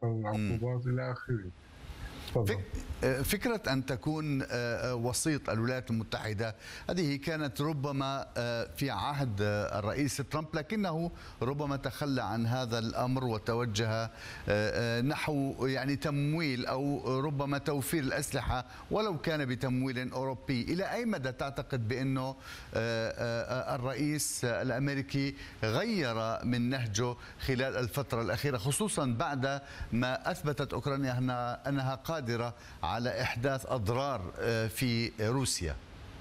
أخذ العقوبات إلى آخره. تفضل. فكرة أن تكون وسيط الولايات المتحدة هذه كانت ربما في عهد الرئيس ترامب، لكنه ربما تخلى عن هذا الأمر وتوجه نحو يعني تمويل أو ربما توفير الأسلحة ولو كان بتمويل أوروبي. إلى أي مدى تعتقد بأنه الرئيس الأمريكي غير من نهجه خلال الفترة الأخيرة، خصوصا بعد ما أثبتت أوكرانيا أنها قادرة على إحداث أضرار في روسيا؟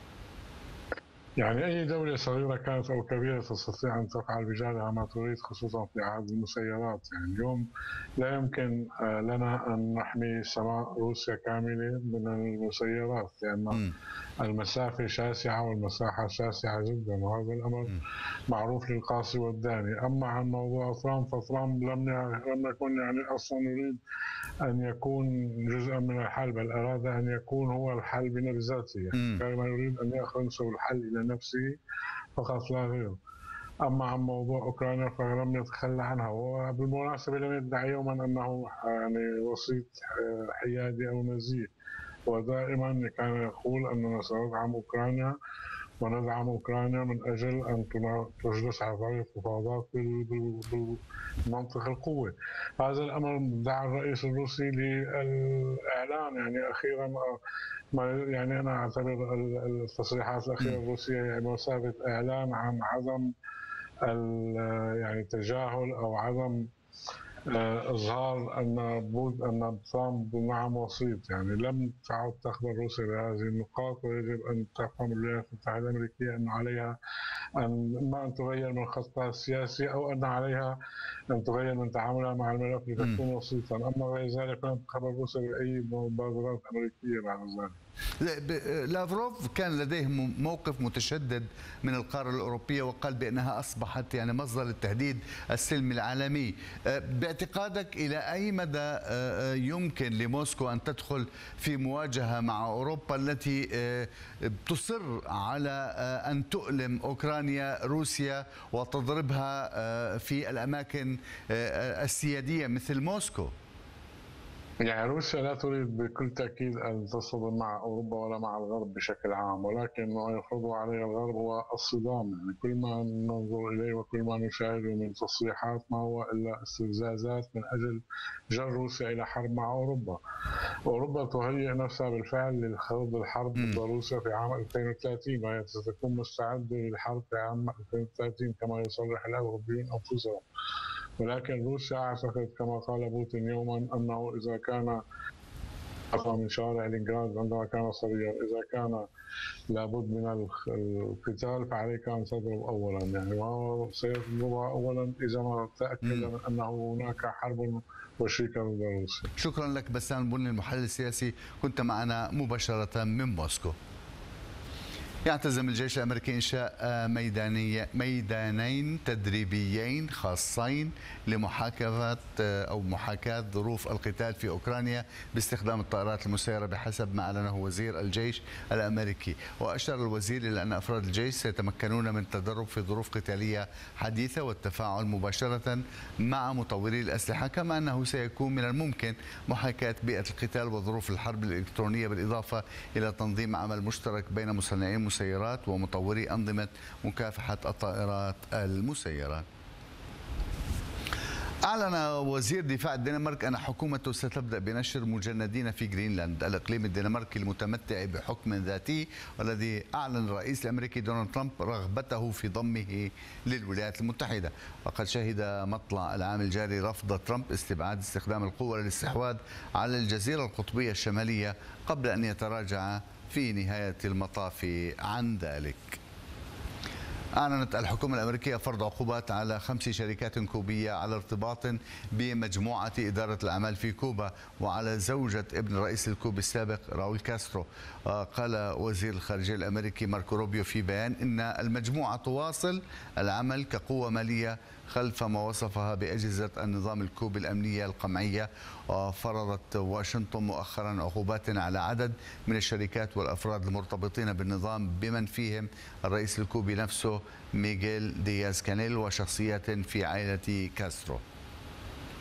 يعني أي دولة صغيرة كانت أو كبيرة تستطيع أن تفعل بجانبها ما تريد، خصوصا في عهد المسيرات. يعني اليوم لا يمكن لنا أن نحمي سماء روسيا كاملة من المسيرات، لأن المسافة شاسعة والمساحة شاسعة جدا، وهذا الأمر معروف للقاصي والداني. أما عن موضوع ترامب، فترامب لم يكن يعني أصلا يريد أن يكون جزءا من الحل، بل أراد أن يكون هو الحل بذاته. يعني كان يريد أن ينسب الحل إلى نفسه فقط لا غير. أما عن موضوع أوكرانيا فلم يتخلى عنها، وبالمناسبة لم يدعي يوما أنه يعني وسيط حيادي أو نزيه، ودائما كان يقول أننا سندعم أوكرانيا وندعم أوكرانيا من أجل أن تجلس على طاولة المفاوضات بمنطق القوة. هذا الأمر دعا الرئيس الروسي للإعلان يعني أخيرا، يعني أنا أعتبر التصريحات الأخيرة الروسية يعني بمثابة إعلان عن عدم يعني تجاهل أو عدم إظهار أن ترامب نعم وسيط. يعني لم تعد تخبر روسيا بهذه النقاط، ويجب أن تفهم الولايات المتحدة الأمريكية أن عليها أن تغير من خطها السياسي، أو أن عليها أن تغير من تعاملها مع الملف لتكون وسيطا. أما غير ذلك لم تخبر روسيا بأي مبادرات أمريكية بعد ذلك. لافروف كان لديه موقف متشدد من القارة الأوروبية، وقال بأنها أصبحت يعني مصدر التهديد السلمي العالمي. باعتقادك إلى أي مدى يمكن لموسكو أن تدخل في مواجهة مع أوروبا التي تصر على أن تؤلم أوكرانيا روسيا وتضربها في الأماكن السيادية مثل موسكو؟ يعني روسيا لا تريد بكل تأكيد أن تصطدم مع أوروبا ولا مع الغرب بشكل عام، ولكن ما يفرض عليه الغرب هو الصدام. يعني كل ما ننظر إليه وكل ما نشاهده من تصريحات ما هو إلا استفزازات من أجل جر روسيا إلى حرب مع أوروبا. أوروبا تهيئ نفسها بالفعل لخوض الحرب ضد روسيا في عام 2030، وهي ستكون مستعدة للحرب في عام 2030 كما يصرح الأوروبيون أنفسهم. ولكن روسيا أعتقد كما قال بوتين يوما أنه إذا كان من شوارع لينينغراد عندما كان صغيرا، إذا كان لابد من القتال فعليك أن تضرب أولا. يعني وهو سيضربها أولا إذا ما تأكد من أنه هناك حرب وشيكة ضد روسيا. شكرا لك بسام بني المحلل السياسي، كنت معنا مباشرة من موسكو. يعتزم الجيش الأمريكي إنشاء ميدانين تدريبيين خاصين لمحاكاة ظروف القتال في أوكرانيا باستخدام الطائرات المسيرة بحسب ما أعلنه وزير الجيش الأمريكي. وأشار الوزير إلى أن أفراد الجيش سيتمكنون من التدرب في ظروف قتالية حديثة والتفاعل مباشرة مع مطوري الأسلحة، كما أنه سيكون من الممكن محاكاة بيئة القتال وظروف الحرب الإلكترونية، بالإضافة إلى تنظيم عمل مشترك بين مصنعي المسيرات ومطوري أنظمة مكافحة الطائرات المسيرة. أعلن وزير دفاع الدنمارك أن حكومته ستبدأ بنشر مجندين في جرينلاند، الإقليم الدنماركي المتمتع بحكم ذاتي، والذي أعلن الرئيس الأمريكي دونالد ترامب رغبته في ضمه للولايات المتحدة. وقد شهد مطلع العام الجاري رفض ترامب استبعاد استخدام القوة للاستحواذ على الجزيرة القطبية الشمالية قبل أن يتراجع في نهاية المطاف عن ذلك. أعلنت الحكومة الأمريكية فرض عقوبات على 5 شركات كوبية على ارتباط بمجموعة إدارة الأعمال في كوبا وعلى زوجة ابن الرئيس الكوبي السابق راؤول كاسترو. قال وزير الخارجية الأمريكي ماركو روبيو في بيان إن المجموعة تواصل العمل كقوة مالية خلف ما وصفها بأجهزة النظام الكوبي الأمنية القمعية. وفرضت واشنطن مؤخرا عقوبات على عدد من الشركات والأفراد المرتبطين بالنظام بمن فيهم الرئيس الكوبي نفسه ميغيل دياز كانيل وشخصيات في عائلة كاسترو.